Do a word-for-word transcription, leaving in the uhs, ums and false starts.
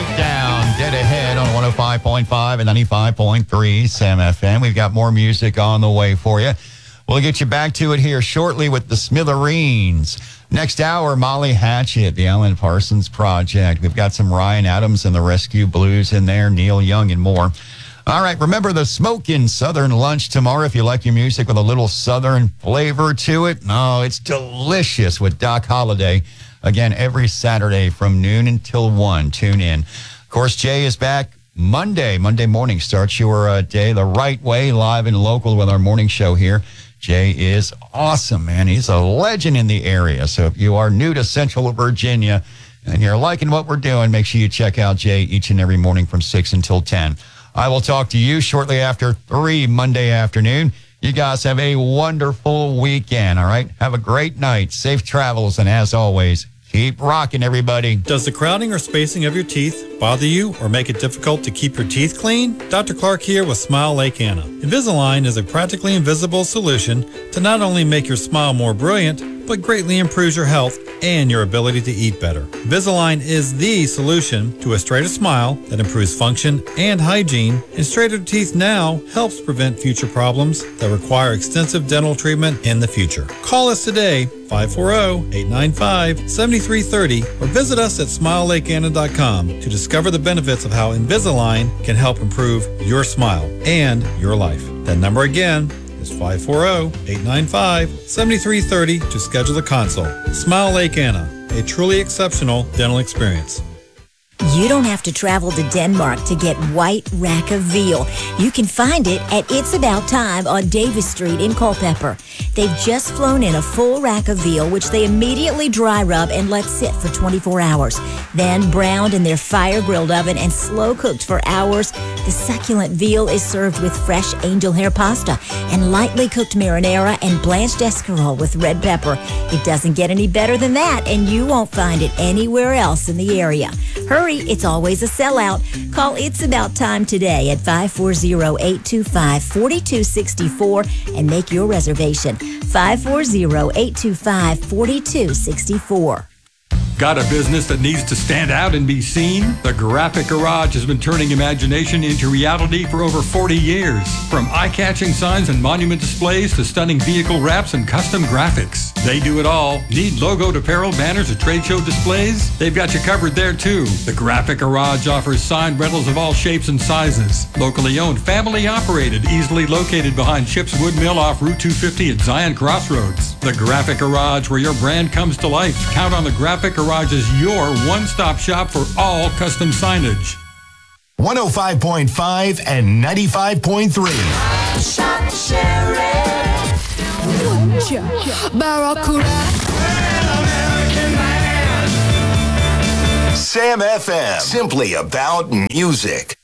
Breakdown, dead ahead on one oh five point five and ninety-five point three Sam F M. We've got more music on the way for you. We'll get you back to it here shortly with the Smithereens. Next hour, Molly Hatchet, the Alan Parsons Project. We've got some Ryan Adams and the Rescue Blues in there, Neil Young and more. All right, remember the Smokin' Southern Lunch tomorrow if you like your music with a little Southern flavor to it. Oh, it's delicious with Doc Holliday. Again, every Saturday from noon until one. Tune in. Of course, Jay is back Monday. Monday morning starts your uh, day the right way, live and local with our morning show here. Jay is awesome, man. He's a legend in the area. So if you are new to Central Virginia and you're liking what we're doing, make sure you check out Jay each and every morning from six until ten. I will talk to you shortly after three Monday afternoon. You guys have a wonderful weekend, all right? Have a great night. Safe travels, and as always, keep rocking, everybody. Does the crowding or spacing of your teeth bother you or make it difficult to keep your teeth clean? Doctor Clark here with Smile Lake Anna. Invisalign is a practically invisible solution to not only make your smile more brilliant, but greatly improves your health and your ability to eat better. Invisalign is the solution to a straighter smile that improves function and hygiene, and straighter teeth now helps prevent future problems that require extensive dental treatment in the future. Call us today, five four zero, eight nine five, seven three three zero, or visit us at smile lake anna dot com to discover the benefits of how Invisalign can help improve your smile and your life. That number again is five four zero, eight nine five, seven three three zero to schedule a consult. Smile Lake Anna, a truly exceptional dental experience. You don't have to travel to Denmark to get white rack of veal. You can find it at It's About Time on Davis Street in Culpeper. They've just flown in a full rack of veal, which they immediately dry rub and let sit for twenty-four hours. Then browned in their fire-grilled oven and slow-cooked for hours, the succulent veal is served with fresh angel hair pasta and lightly cooked marinara and blanched escarole with red pepper. It doesn't get any better than that, and you won't find it anywhere else in the area. Hurry, it's always a sellout. Call It's About Time today at five four zero, eight two five, four two six four and make your reservation. five four zero, eight two five, four two six four. Got a business that needs to stand out and be seen? The Graphic Garage has been turning imagination into reality for over forty years. From eye-catching signs and monument displays to stunning vehicle wraps and custom graphics. They do it all. Need logoed apparel, banners, or trade show displays? They've got you covered there too. The Graphic Garage offers signed rentals of all shapes and sizes. Locally owned, family operated, easily located behind Chip's Wood Mill off Route two fifty at Zion Crossroads. The Graphic Garage, where your brand comes to life. Count on the Graphic Garage as your one-stop shop for all custom signage. one oh five point five and ninety-five point three. Shot Sheriff. Barracuda. Sam F M. Simply about music.